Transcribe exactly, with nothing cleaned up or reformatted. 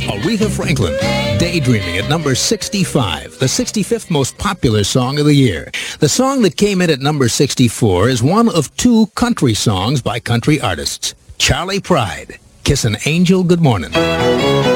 Aretha Franklin, Daydreaming at number sixty-five, the sixty-fifth most popular song of the year. The song that came in at number sixty-four is one of two country songs by country artists. Charlie Pride, Kiss an Angel Good Morning.